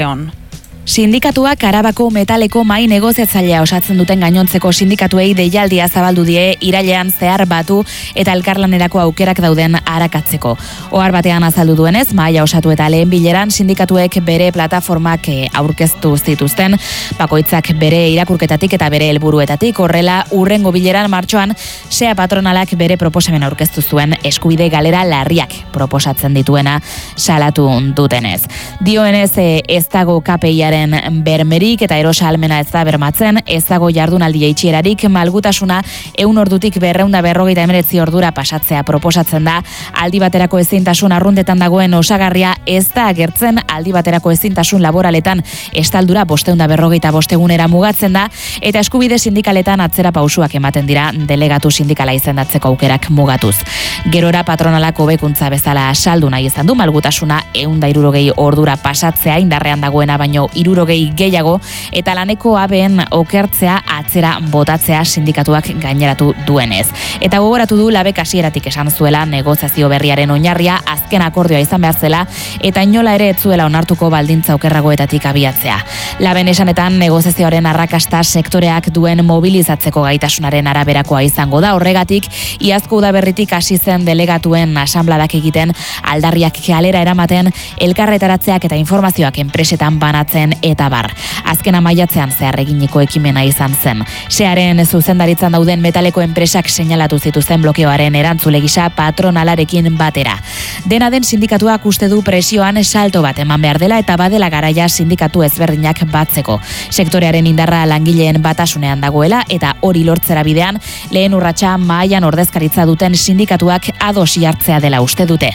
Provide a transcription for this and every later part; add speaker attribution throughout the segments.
Speaker 1: Sindikatuak Arabako metaleko mahai negoziatzailea osatzen duten gainontzeko sindikatuei deialdia zabaldu die irailean zehar batu eta elkarlanerako aukerak dauden arakatzeko. Ohar batean azaldu duenez, mahaia osatu eta lehen bileran sindikatuek bere plataformak aurkeztu zituzten, bakoitzak bere irakurketatik eta bere helburuetatik. Horrela, hurrengo bileran martxoan SEA patronalak bere proposamen aurkeztu zuen eskubide galera larriak proposatzen dituena salatu dutenez. Dioenez, ez dago KPIaren bermerik eta erosa almena ez da bermatzen, ez dago jardunaldi jaitsirarik, malgutasuna 100 ordutik 259 ordura pasatzea proposatzen da, aldi baterako ezintasun arruntetan dagoen osagarria ez da agertzen, aldi baterako ezintasun laboraletan estaldura 555 egunera mugatzen da, eta eskubide sindikaletan atzera pausuak ematen dira delegatu sindikala izendatzeko aukerak mugatuz. Gerora patronalak hobekuntza bezala saldu nahi izan du, malgutasuna 160 ordura pasatzea indarrean dagoena baino 60 gehiago, eta laneko ABen okertzea atzera botatzea sindikatuak gaineratu duenez. Eta gogoratu du labek hasieratik esan zuela negoziazio berriaren oinarria azken akordioa izan behar zela, eta inola ere ez zuela onartuko baldintza okerragoetatik abiatzea. Laben esanetan negoziazioaren arrakasta sektoreak duen mobilizatzeko gaitasunaren araberakoa izango da. Horregatik, iazko udaberritik hasi zen delegatuen asanbladak egiten, aldarriak kalera eramaten, elkarretaratzeak eta informazioak enpresetan banatzen eta bar. Azken maiatzean zehar eginiko ekimena izan zen. SEAren zuzendaritzan dauden metaleko enpresak seinalatu zituzten blokeoaren erantzule gisa patronalarekin batera. Dena den sindikatuak uste du presioan salto bat eman behar dela eta badela garaia sindikatu ezberdinak batzeko. Sektorearen indarra langileen batasunean dagoela eta hori lortzera bidean lehen urratsa mahaian ordezkaritza duten sindikatuak ados jartzea dela uste dute.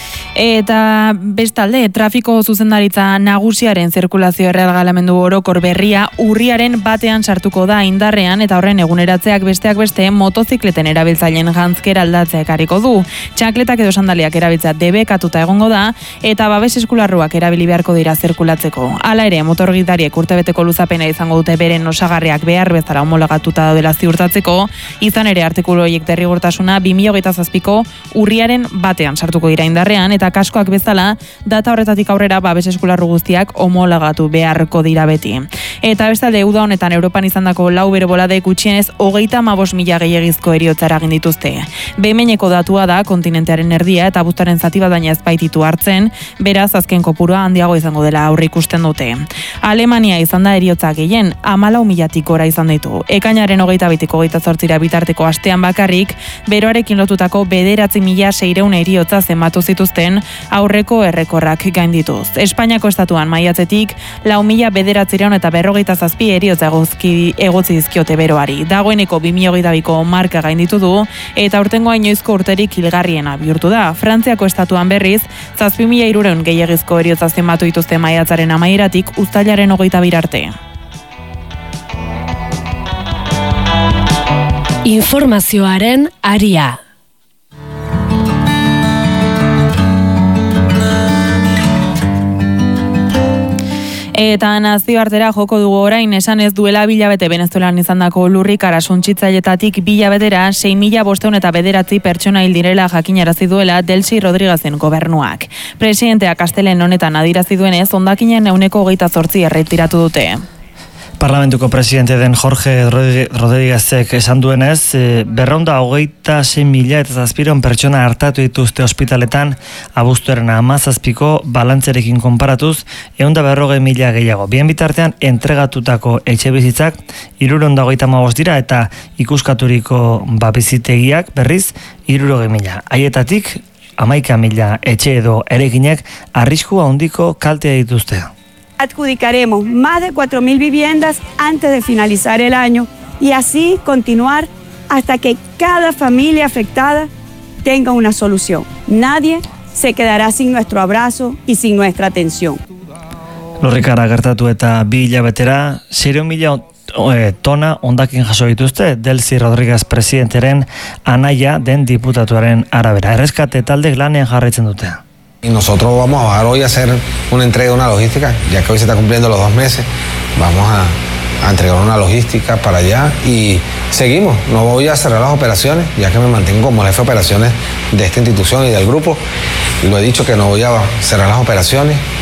Speaker 2: Eta bestalde, trafiko zuzendaritza nagusiaren zirkulazio erregalamendu orokor berria urriaren batean sartuko da indarrean, eta horren eguneratzeak besteak beste motozikleten erabiltzaileen janzkera aldatzea ekarriko du. Txakletak edo sandaliak erabiltzea debekatuta egongo da, eta babes eskularruak erabili beharko dira zirkulatzeko. Hala ere, motorgidariek urtebeteko luzapena izango dute beren osagarriak behar bezala homologatuta daudela ziurtatzeko, izan ere artikulu horiek derrigortasuna 2027ko urriaren batean sartuko dira indarrean, eta kaskoak bezala, data horretatik aurrera babes eskularru guztiak homologatu beharko dira beti. Eta bestalde, uda honetan Europan izandako 4 bero-boladek gutxienez 35.000 gehiegizko heriotza eragin dituzte. Behin-behineko datua da kontinentearen erdia eta abuztuaren zati bat baina ez baititu hartzen, beraz azken kopurua handiago izango dela aurreikusten dute. Alemania izan da heriotza gehien, 14.000tik gora izan ditu. Ekainaren 22tik 28 bitarteko astean bakarrik, beroarekin lotutako 9.600 heriotza zenbatu zituzten aurreko errekorrak gaindituz. Espainiako estatuan maiatzetik 4.947 heriotza egotzi dizkiote beroari. Dagoeneko 2022ko marka gainditu du eta aurtengo inoizko urterik hilgarriena bihurtu da. Frantziako estatuan berriz 7.300 gehiegizko heriotza zenbatu dituzte maiatzaren amaieratik uztailaren 22 arte.
Speaker 3: Informazioaren aria.
Speaker 2: Eta nazioartera joko dugu orain, esan ez duela bilabete Venezuelan izandako lurrikara suntsitzaileetatik bilabetera 6.509 pertsona hil direla jakinarazi duela Delcy Rodríguezen gobernuak. Presidenteak astelehen honetan adirazi duenez, hondakinen 28% erretiratu dute.
Speaker 4: Parlamentuko presidente den Jorge Rodríguezek esan duenez, 226.000 pertsona hartatu dituzte ospitaletan abuztuaren 17ko balantzerekin konparatuz 140.000 gehiago. Bien bitartean entregatutako etxebizitzak 325 dira eta ikuskaturiko babizitegiak berriz 60.000. Haietatik 11.000 etxe edo ereginek arriskua handiko kaltea dituzte.
Speaker 5: Adjudicaremos más de 4.000 viviendas antes de finalizar el año y así continuar hasta que cada familia afectada tenga una solución. Nadie se quedará sin nuestro abrazo y sin nuestra atención.
Speaker 4: Lurrikara gertatu eta 2 hilabetera 6.000 tona hondakin jaso dituzte Delcy Rodríguez presidenteren anaia den diputatuaren arabera. Erreskate taldek lanean jarraitzen dute.
Speaker 6: Y nosotros vamos a bajar hoy a hacer una entrega de una logística, ya que hoy se está cumpliendo los 2 meses, vamos a entregar una logística para allá y seguimos. No voy a cerrar las operaciones, ya que me mantengo como jefe de operaciones de esta institución y del grupo. Lo he dicho que no voy a cerrar las operaciones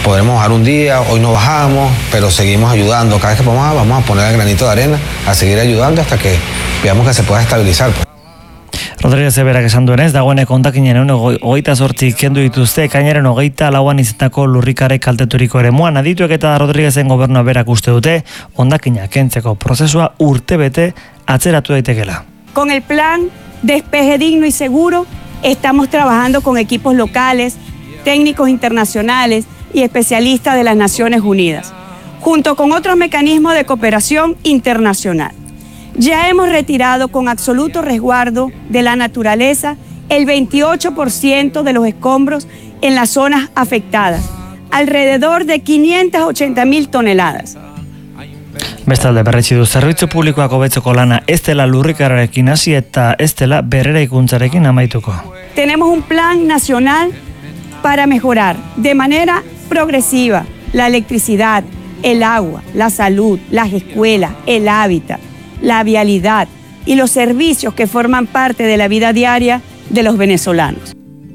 Speaker 6: podremos bajar un día, hoy no bajamos, pero seguimos ayudando. Cada vez que podamos, vamos a poner el granito de arena, a seguir ayudando hasta que veamos que se pueda estabilizar.
Speaker 4: Rodríguez Eberak esan duenez, dagoeneko hondakinen 28 kendu dituzte, ekainaren 24 izatako lurrikarek kalteturiko eremuan. Adituek eta Rodríguezen gobernua berak uste dute, hondakina kentzeko prozesua urtebete atzeratu daitekela.
Speaker 5: Con el plan Despeje Digno y Seguro, estamos trabajando con equipos locales, técnicos internacionales y especialistas de las Naciones Unidas, junto con otros mecanismos de cooperación internacional. Ya hemos retirado con absoluto resguardo de la naturaleza el 28% de los escombros en las zonas afectadas, alrededor de 580.000 toneladas.
Speaker 4: Bestalde berretsi du zerbitzu publikoak hobetzeko lana ez dela lurrikararekin hasi eta ez dela berreraikuntzarekin amaituko.
Speaker 5: Tenemos un plan nacional para mejorar de manera progresiva la electricidad, el agua, la salud, las escuelas, el hábitat, la vialidad y los servicios que forman parte de la vida diaria de los venezolanos.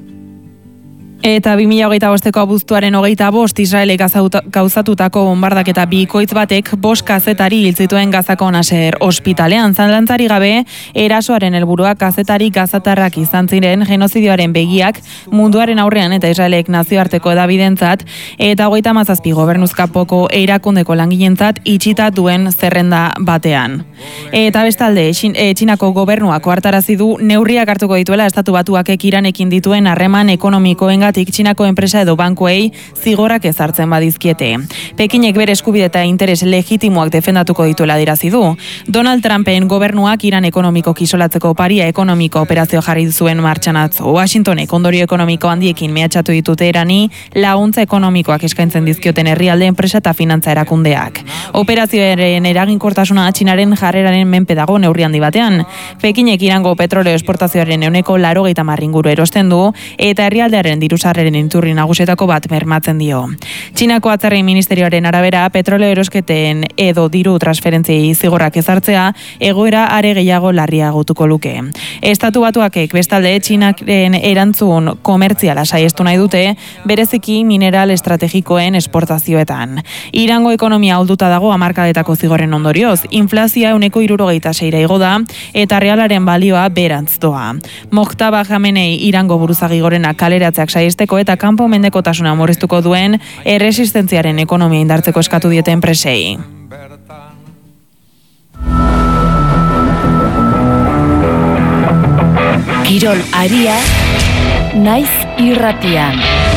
Speaker 2: Eta 2025ko abuztuaren 25 Israelek gauzatutako bombardaketa bikoitz batek 5 kazetari hil zituen Gazako Nasser ospitalean. Zalantzari gabe, erasoaren helburua kazetari gazatarrak izan ziren genozidioaren begiak munduaren aurrean eta Israelek nazioarteko edabidentzat eta 37 gobernuzkapoko erakundeko langileentzat itxita duen zerrenda batean. Eta bestalde, Txinako gobernuak ohartarazi du neurriak hartuko dituela Estatu Batuakek Iranekin dituen harreman ekonomikoengatik Txinako enpresa edo bankuei zigorrak ezartzen badizkiete. Pekinek bere eskubide eta interes legitimoak defendatuko dituela adierazi du. Donald Trumpen gobernuak Iran ekonomikoki isolatzeko paria ekonomiko operazio jarri zuen martxan atzo. Washingtonek ondorio ekonomiko handiekin mehatxatu ditute Irani laguntza ekonomikoak eskaintzen dizkioten herrialde enpresa eta finantza erakundeak. Operazioaren eraginkortasuna Txinaren jarreraren menpe dago neurri handi batean. Pekinek Irango petroleo esportazioaren 80% inguru erosten du eta herrialdearen dirusarreren iturri nagusietako bat bermatzen dio. Txinako atzerri ministerioaren arabera petroleo erosketen edo diru transferentziei zigorrak ezartzea egoera are gehiago larriagotuko luke. Estatu Batuakek bestalde Txinaren erantzun komertziala saiestu nahi dute bereziki mineral estrategikoen esportazioetan. Irango ekonomia ahulduta dago hamarkadetako zigorren ondorioz, inflazioa 176 igo da eta realaren balioa berantz doa. Mojtaba Jamenei Irango buruzagi gorena kaleratzeak saiesteko eta kanpo mendekotasuna murriztuko duen erresistentziaren ekonomia indartzeko eskatu diete enpresei.
Speaker 1: Kirol aria naiz irratian.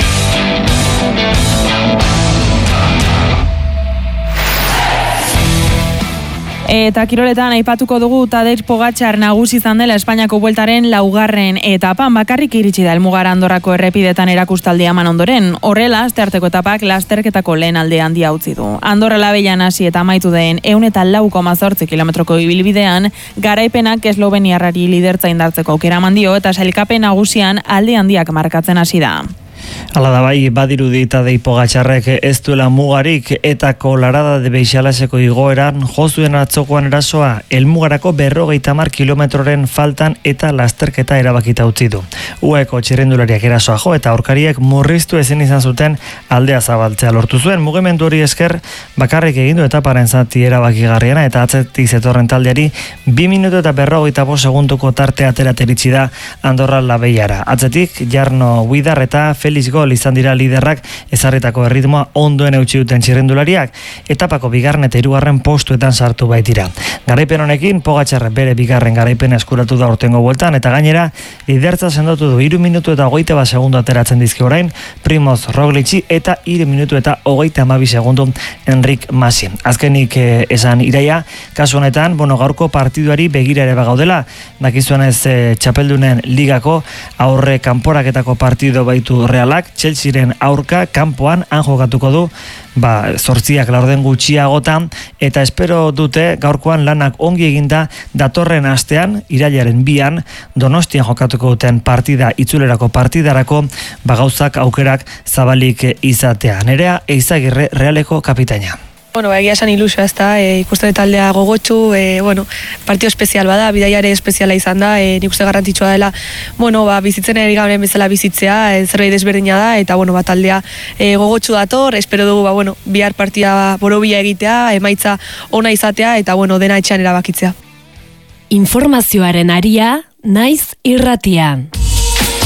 Speaker 2: Eta kiroletan aipatuko dugu Tadej Pogačar nagusi izan dela Espainiako bueltaren 4. etapan bakarrik iritsi da helmugara Andorrako errepidetan erakustaldia eman ondoren. Horrela, astearteko etapak lasterketako lehen alde handia utzi du. Andorra Labeian hasi eta amaitu den 104,8 kilometroko ibilbidean, garaipenak esloveniarrari lidertza indartzeko aukera eman dio eta sailkapen nagusian alde handiak markatzen hasi da.
Speaker 4: Hala da bai, badirudi Tadej Pogačarrek ez duela mugarik eta Kolarada de Beixalaseko igoeran jozuen atzokoan erasoa helmugarako 50 kilometroren faltan eta lasterketa erabakita utzi du. UEko txirrindulariak erasoa jo eta aurkariek murriztu ezin izan zuten aldea zabaltzea lortu zuen. Mugimendu hori esker bakarrik egin du etaparen zati erabakigarriena eta atzetik zetorren taldeari 2 minutu eta 45 segunduko tarte atera iritsi da Andorra Labeiara. Atzetik Jarno Huidar eta Felix Gol izan dira liderrak ezarritako erritmoa ondoen eutsi duten txirrindulariak, etapako 2. eta 3. postuetan sartu baitira. Garaipen honekin Pogačar bere 2. garaipena eskuratu da urtengo bueltan eta gainera lidertza sendotu du 3 minutu eta 21 segundu ateratzen dizki orain Primoz Roglic eta 3 minutu eta 32 segundu Enric Mas. Azkenik esan Iraia, kasu honetan, gaurko partiduari begira ere bagaudela, dakizuenez txapeldunen ligako aurre kanporaketako partido baitu Realak, Chelsearen aurka kanpoan han jokatuko du 8 laurden gutxiagotan eta espero dute gaurkoan lanak ongi eginda datorren astean irailaren 2 Donostian jokatuko duten partida itzulerako partidarako gauzak aukerak zabalik izatea. Nerea Eizagirre Realeko kapitaina.
Speaker 7: Bueno, egia esan ilusioa ez da, ikusten taldea gogotsu, partio espezial bada, bidaiare espeziala izan da, nik uste garrantzitsua dela, bizitzen eri garen bezala bizitzea, zerbait desberdina da, eta taldea gogotsu dator, espero dugu, bihar partida borobila egitea, emaitza ona izatea, eta dena etxean erabakitzea.
Speaker 3: Informazioaren aria, naiz irratian.